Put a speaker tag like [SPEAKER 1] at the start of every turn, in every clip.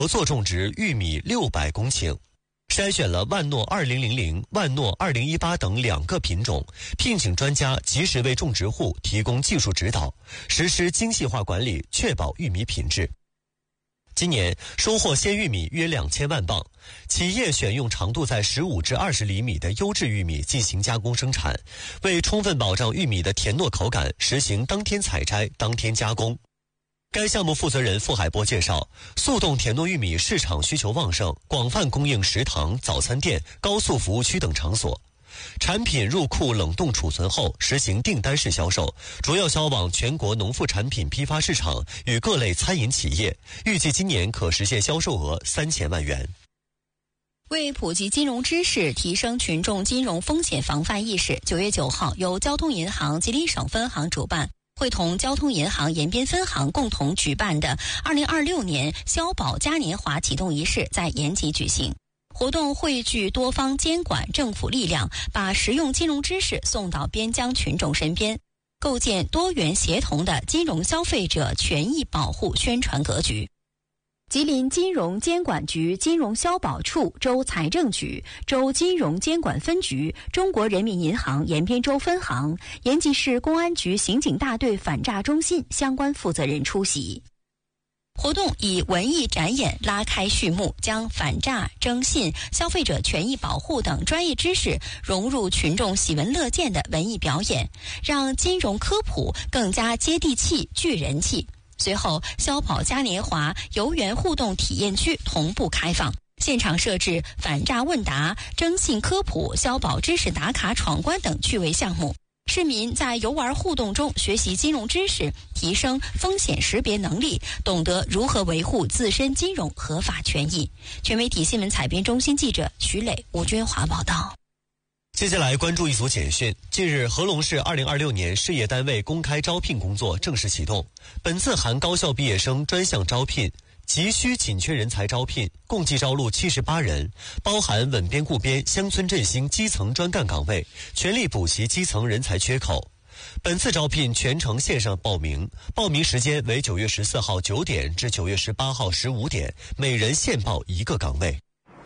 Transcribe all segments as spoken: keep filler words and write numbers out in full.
[SPEAKER 1] 合作种植玉米六百公顷，筛选了万诺二零零零、万诺二零一八等两个品种，聘请专家及时为种植户提供技术指导，实施精细化管理，确保玉米品质。今年收获鲜玉米约两千万磅，企业选用长度在十五至二十厘米的优质玉米进行加工生产，为充分保障玉米的甜糯口感，实行当天采摘、当天加工。该项目负责人傅海波介绍，速冻甜糯玉米市场需求旺盛，广泛供应食堂、早餐店、高速服务区等场所。产品入库冷冻储存后，实行订单式销售，主要销往全国农副产品批发市场与各类餐饮企业，预计今年可实现销售额三千万元。
[SPEAKER 2] 为普及金融知识，提升群众金融风险防范意识，九月九号，由交通银行吉林省分行主办，会同交通银行延边分行共同举办的二零二六年消保嘉年华启动仪式在延吉举行。活动汇聚多方监管政府力量，把实用金融知识送到边疆群众身边，构建多元协同的金融消费者权益保护宣传格局。吉林金融监管局金融消保处、州财政局、州金融监管分局、中国人民银行延边州分行、延吉市公安局刑警大队反诈中心相关负责人出席。活动以文艺展演拉开序幕，将反诈、征信、消费者权益保护等专业知识融入群众喜闻乐见的文艺表演，让金融科普更加接地气、具人气。随后，消保嘉年华游园互动体验区同步开放，现场设置反诈问答、征信科普、消保知识打卡闯关等趣味项目。市民在游玩互动中学习金融知识，提升风险识别能力，懂得如何维护自身金融合法权益。全媒体新闻采编中心记者徐磊、吴军华报道。
[SPEAKER 1] 接下来关注一组简讯。近日，合龙市二零二六年事业单位公开招聘工作正式启动，本次含高校毕业生专项招聘，急需紧缺人才招聘，共计招录七十八人，包含稳编固编、乡村振兴基层专干岗位，全力补齐基层人才缺口。本次招聘全程线上报名，报名时间为九月十四号九点至九月十八号十五点，每人限报一个岗位。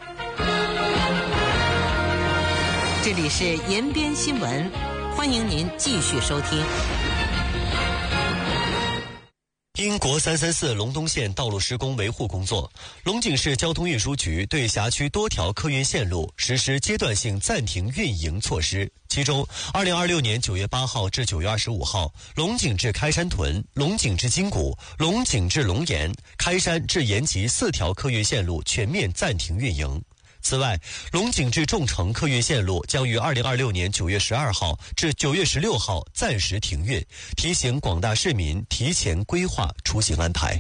[SPEAKER 3] 这里是延边新闻，欢迎您继续收听。
[SPEAKER 1] 因国三三四龙东线道路施工维护工作，龙井市交通运输局对辖区多条客运线路实施阶段性暂停运营措施。其中，二零二六年九月八号至九月二十五号，龙井至开山屯、龙井至金谷、龙井至龙岩、开山至延吉四条客运线路全面暂停运营。此外，龙井至众诚客运线路将于二零二六年九月十二号至九月十六号暂时停运，提醒广大市民提前规划出行安排。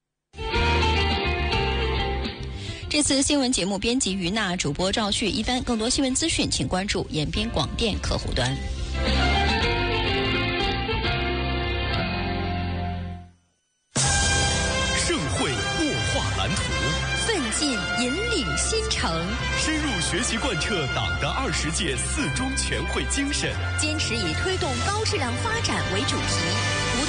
[SPEAKER 2] 这次新闻节目编辑于娜，主播赵旭一帆。更多新闻资讯，请关注延边广电客户端。
[SPEAKER 4] 盛会擘画蓝图，
[SPEAKER 2] 奋进引领新城，
[SPEAKER 4] 深入学习贯彻党的二十届四中全会精神，
[SPEAKER 2] 坚持以推动高质量发展为主题，不断